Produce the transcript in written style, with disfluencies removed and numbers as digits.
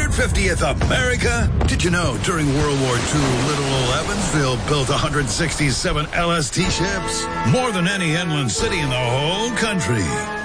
150th America? Did you know during World War II, little old Evansville built 167 LST ships? More than any inland city in the whole country.